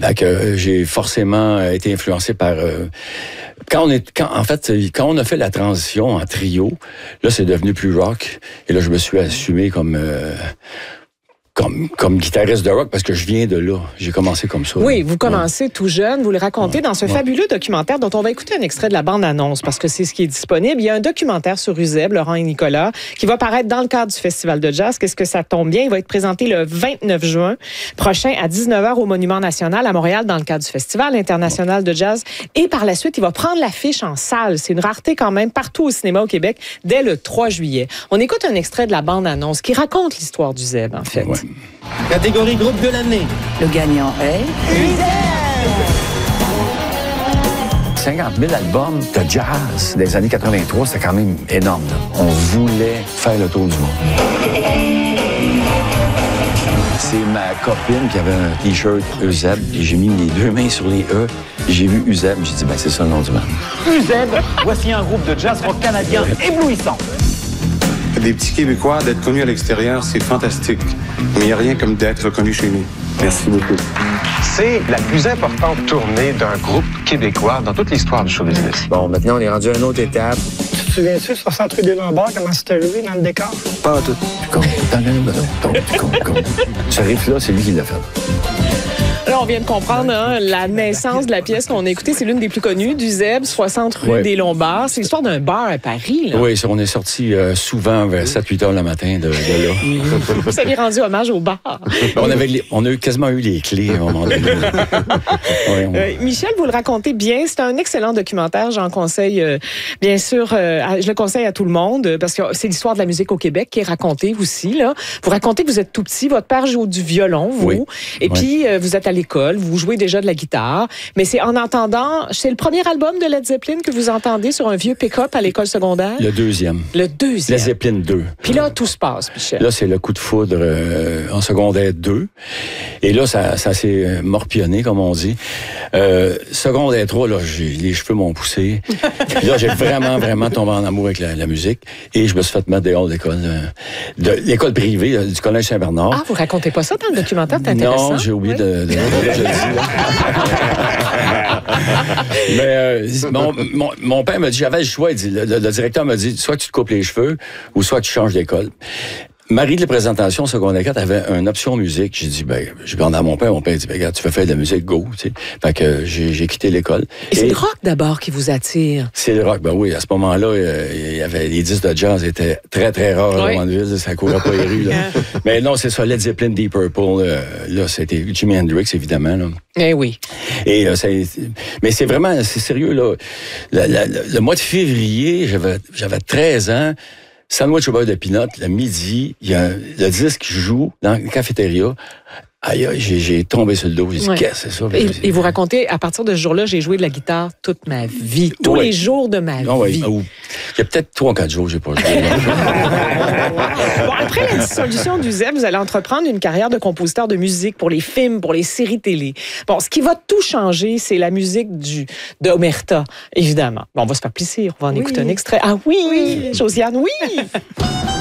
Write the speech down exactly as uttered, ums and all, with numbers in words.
Fait que euh, j'ai forcément été influencé par... Euh, quand on est, quand, en fait, quand on a fait la transition en trio, là, c'est devenu plus rock. Et là, je me suis assumé comme... Euh, Comme, comme guitariste de rock, parce que je viens de là. J'ai commencé comme ça. Oui, là. vous commencez ouais. tout jeune. Vous le racontez ouais. dans ce ouais. fabuleux documentaire dont on va écouter un extrait de la bande-annonce, parce que c'est ce qui est disponible. Il y a un documentaire sur Uzeb, Laurent et Nicolas, qui va paraître dans le cadre du Festival de jazz. Qu'est-ce que ça tombe bien? Il va être présenté le vingt-neuf juin prochain à dix-neuf heures au Monument National à Montréal dans le cadre du Festival international de jazz. Et par la suite, il va prendre l'affiche en salle. C'est une rareté quand même partout au cinéma au Québec dès le trois juillet. On écoute un extrait de la bande-annonce qui raconte l'histoire d'Uzeb, en fait. Ouais. Catégorie groupe de l'année. Le gagnant est... Uzeb! cinquante mille albums de jazz des années quatre-vingt-trois, c'était quand même énorme. Là. On voulait faire le tour du monde. C'est ma copine qui avait un T-shirt Uzeb, et j'ai mis mes deux mains sur les E, et j'ai vu Uzeb, j'ai dit, ben c'est ça le nom du band. Uzeb, voici un groupe de jazz rock canadien éblouissant. Des petits Québécois, d'être connus à l'extérieur, c'est fantastique. Mais il n'y a rien comme d'être reconnu chez nous. Merci beaucoup. C'est la plus importante tournée d'un groupe québécois dans toute l'histoire du show business. Bon, maintenant, on est rendu à une autre étape. Tu te souviens-tu, soixante rue des Lombards, comment c'est arrivé dans le décor? Pas tout. Ce riff-là, c'est lui qui l'a fait. Là, on vient de comprendre hein, la naissance de la pièce qu'on a écoutée. C'est l'une des plus connues d'Uzeb, soixante rue ouais. des Lombards. C'est l'histoire d'un bar à Paris. Là. Oui, on est sorti euh, souvent vers sept huit heures le matin de, de là. Vous avez rendu hommage au bar. on, avait les, on a eu quasiment eu les clés à un moment donné. ouais, on... euh, Michel, vous le racontez bien. C'est un excellent documentaire. J'en conseille, euh, bien sûr, euh, à, je le conseille à tout le monde parce que c'est l'histoire de la musique au Québec qui est racontée aussi. Là. Vous racontez que vous êtes tout petit. Votre père joue du violon, vous. Oui. Et oui. puis, euh, vous êtes à l'école, vous jouez déjà de la guitare, mais c'est en entendant, c'est le premier album de Led Zeppelin que vous entendez sur un vieux pick-up à l'école secondaire? Le deuxième. Le deuxième. Led Zeppelin deux. Puis là, tout se passe, Michel. Là, c'est le coup de foudre euh, en secondaire deux. Et là, ça, ça s'est morpionné, comme on dit. Euh, secondaire trois, là, j'ai, les cheveux m'ont poussé. Puis là, j'ai vraiment, vraiment tombé en amour avec la, la musique. Et je me suis fait mettre dehors de l'école, de, de l'école privée, là, du Collège Saint-Bernard. Ah, vous racontez pas ça dans le documentaire, c'est intéressant. Non, j'ai oublié oui. de... de, de, de Mais euh, mon, mon, mon père m'a dit, j'avais le choix, il dit, le, le directeur m'a dit, soit tu te coupes les cheveux ou soit tu changes d'école. Marie de la présentation secondaire quatre avait une option musique. J'ai dit, ben, j'ai demandé à mon père. Mon père dit, ben, regarde, tu veux faire de la musique, go, tu sais. Fait que j'ai, j'ai quitté l'école. Et, Et c'est le rock d'abord qui vous attire? C'est le rock, ben oui. À ce moment-là, euh, il y avait, les disques de jazz étaient très, très rares oui. à Drummondville. Ça courait pas les rues, là. Mais non, c'est ça, Led Zeppelin, Deep Purple, euh, là, c'était Jimi Hendrix, évidemment, là. Eh oui. Et, euh, c'est, mais c'est vraiment, c'est sérieux, là. La, la, la, le mois de février, j'avais, j'avais treize ans. Sandwich au beurre de pinot, le midi, il y a le disque qui joue dans la cafétéria. Aïe, aïe, j'ai, j'ai tombé sur le dos. J'ai dit, ouais. qu'est-ce que c'est ça? Et, et vous racontez, à partir de ce jour-là, j'ai joué de la guitare toute ma vie. Tous ouais. les jours de ma non, vie. Ouais. Il y a peut-être trois ou quatre jours, j'ai pas joué. Bon, après la dissolution d'Uzeb, vous allez entreprendre une carrière de compositeur de musique pour les films, pour les séries télé. Bon, ce qui va tout changer, c'est la musique du, de Omerta, évidemment. Bon, on va se faire plaisir. On va en oui. écouter un extrait. Ah oui, oui. Josiane, oui!